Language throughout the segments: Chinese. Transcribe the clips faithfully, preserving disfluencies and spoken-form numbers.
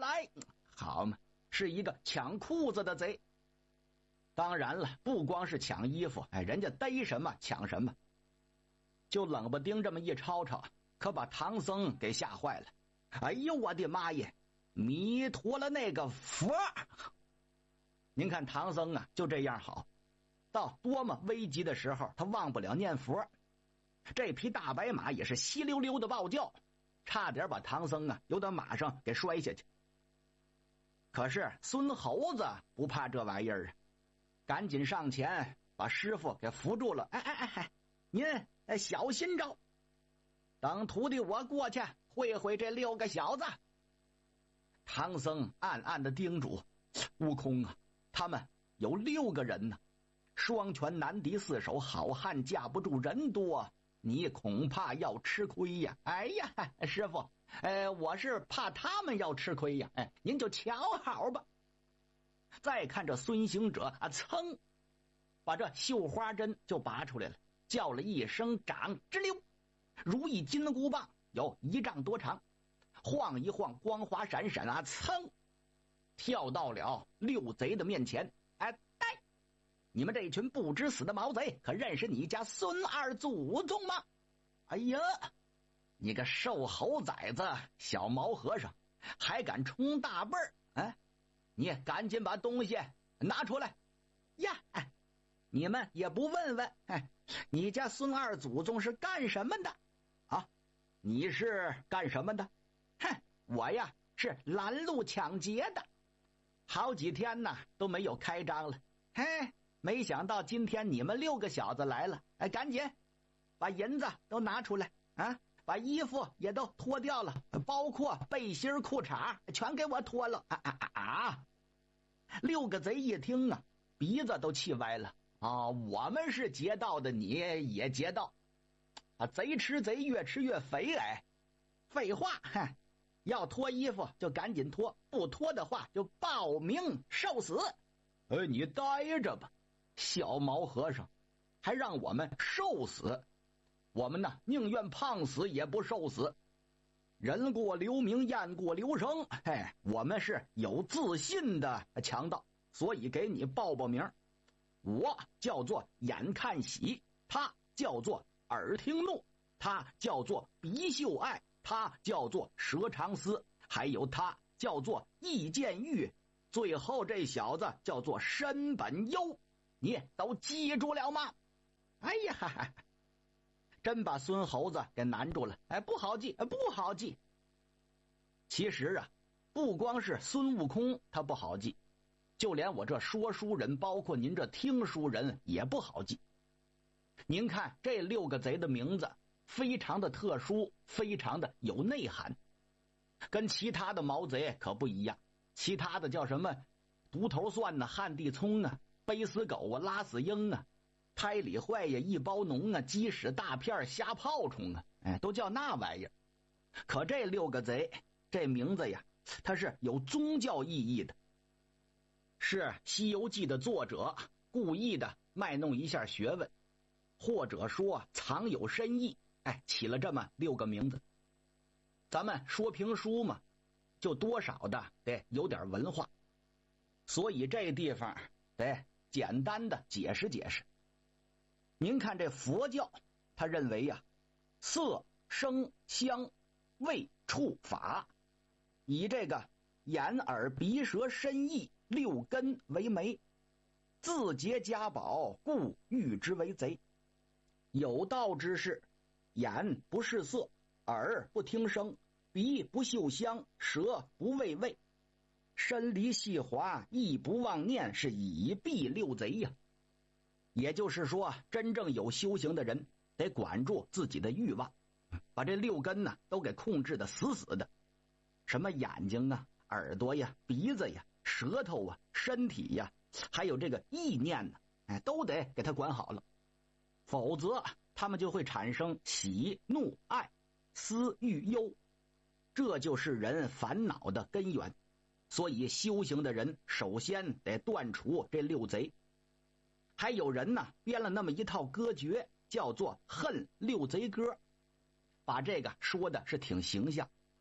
来！好嘛，是一个抢裤子的贼。当然了，不光是抢衣服，哎，人家逮什么抢什么。就冷不丁这么一吵吵，可把唐僧给吓坏了。哎呦我的妈耶，弥陀了那个佛！您看唐僧啊，就这样好，到多么危急的时候他忘不了念佛。这匹大白马也是稀溜溜的暴叫，差点把唐僧啊由他马上给摔下去。可是孙猴子不怕这玩意儿啊，赶紧上前把师傅给扶住了。哎哎哎哎，您哎小心着，等徒弟我过去会会这六个小子。唐僧暗暗的叮嘱：悟空啊，他们有六个人呢，双拳难敌四手，好汉架不住人多，你恐怕要吃亏呀。哎呀，师傅，呃，我是怕他们要吃亏呀。哎，您就瞧好吧。再看这孙行者啊，噌，把这绣花针就拔出来了，叫了一声掌，直溜，如意金箍棒，有一丈多长，晃一晃，光华闪闪啊，噌，跳到了六贼的面前。哎，呆，你们这群不知死的毛贼，可认识你家孙二祖宗吗？哎呀，你个瘦猴崽子，小毛和尚，还敢冲大辈儿？哎，你赶紧把东西拿出来呀！哎，你们也不问问，哎，你家孙二祖宗是干什么的？啊，你是干什么的？哼，我呀是拦路抢劫的，好几天呢都没有开张了。嘿，没想到今天你们六个小子来了，哎，赶紧把银子都拿出来啊！把衣服也都脱掉了，包括背心裤衩全给我脱了！啊啊啊啊！六个贼一听啊，鼻子都气歪了啊！我们是劫道的，你也劫道啊！贼吃贼，越吃越肥。哎，废话，哼，要脱衣服就赶紧脱，不脱的话就报名受死。哎，你待着吧，小毛和尚，还让我们受死？我们呢，宁愿胖死也不受死。人过留名，雁过留声。嘿，我们是有自信的强盗，所以给你报报名。我叫做眼看喜，他叫做耳听怒，他叫做鼻嗅爱，他叫做舌长思，还有他叫做意见欲，最后这小子叫做身本优。你都记住了吗？哎呀哈哈，真把孙猴子给难住了。哎，不好记，不好记。其实啊，不光是孙悟空他不好记，就连我这说书人，包括您这听书人也不好记。您看这六个贼的名字非常的特殊，非常的有内涵，跟其他的毛贼可不一样。其他的叫什么独头蒜呢、旱地葱啊、背死狗啊、拉死鹰啊、胎里坏呀、一包脓啊、鸡屎大片、虾泡虫啊，哎，都叫那玩意儿。可这六个贼这名字呀，它是有宗教意义的，是《西游记》的作者故意的卖弄一下学问，或者说藏有深意，哎，起了这么六个名字。咱们说评书嘛，就多少的得有点文化，所以这地方得简单的解释解释。您看这佛教，他认为呀，色声香味触法，以这个眼耳鼻舌身意六根为媒，自结家宝，故喻之为贼。有道之士，眼不视色，耳不听声，鼻不嗅香，舌不味味，身离细滑，意不妄念，是以避六贼呀。也就是说，真正有修行的人得管住自己的欲望，把这六根呢都给控制的死死的，什么眼睛啊、耳朵呀、鼻子呀、舌头啊、身体呀，还有这个意念呢，哎，都得给他管好了，否则他们就会产生喜怒爱思欲忧，这就是人烦恼的根源。所以修行的人首先得断除这六贼。还有人呢编了那么一套歌诀，叫做恨六贼歌，把这个说的是挺形象，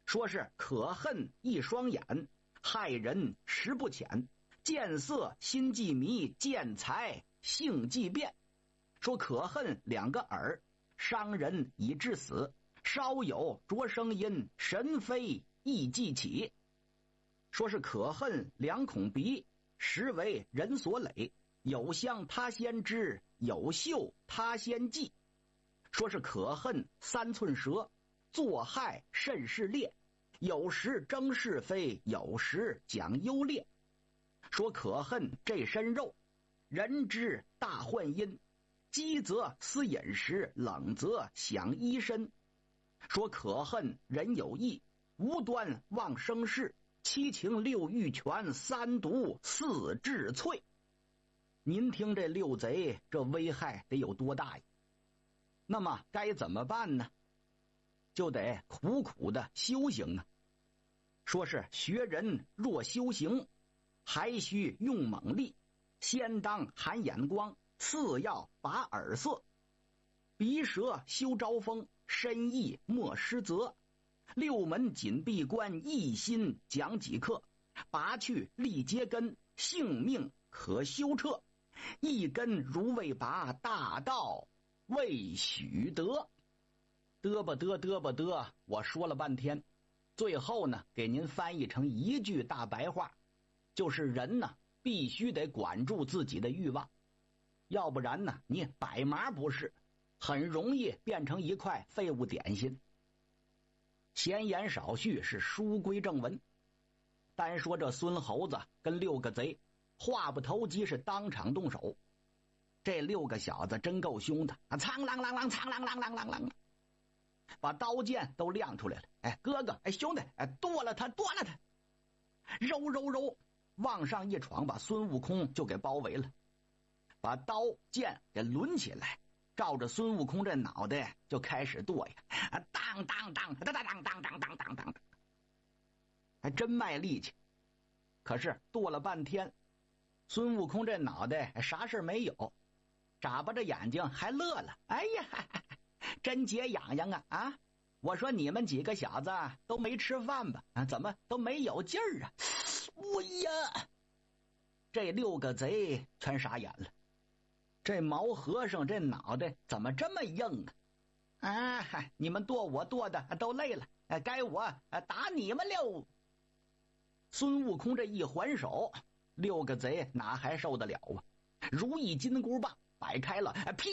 说是可恨一双眼，害人识不浅，见色心既迷，见财性既变。说可恨两个耳，伤人以致死，稍有着声音，神飞亦即起。说是可恨两孔鼻，实为人所累，有香他先知，有嗅他先记。说是可恨三寸舌，作害甚是烈，有时争是非，有时讲优劣。说可恨这身肉，人之大患阴，饥则思饮食，冷则想衣身。说可恨人有意，无端忘生事，七情六欲全，三毒四致脆。您听这六贼这危害得有多大呀？那么该怎么办呢？就得苦苦的修行啊。说是学人若修行，还需用猛力，先当含眼光，次要拔耳色，鼻舌休招风，身意莫失责。六门紧闭关，一心讲几课，拔去立秸根，性命可休彻。一根如未拔，大道未许得。嘚吧嘚嘚吧嘚，我说了半天，最后呢，给您翻译成一句大白话，就是人呢必须得管住自己的欲望，要不然呢，你百麻不是，很容易变成一块废物点心。闲言少叙，是书归正文。单说这孙猴子跟六个贼话不投机，是当场动手。这六个小子真够凶的啊！苍啷啷啷，苍啷啷啷啷啷，把刀剑都亮出来了。哎，哥哥，哎，兄弟，哎，剁了他，剁了他！揉揉揉，往上一闯，把孙悟空就给包围了，把刀剑给抡起来，照着孙悟空这脑袋就开始剁呀！啊，当当当当当当当当当当，还真卖力气。可是剁了半天，孙悟空这脑袋啥事没有，眨巴着眼睛还乐了。哎呀，哈哈，真解痒痒啊！啊，我说你们几个小子都没吃饭吧？啊，怎么都没有劲儿啊？哎呀，这六个贼全傻眼了。这毛和尚这脑袋怎么这么硬啊？啊，你们剁我剁的都累了，该我打你们喽！孙悟空这一还手，六个贼哪还受得了啊？如意金箍棒摆开了，劈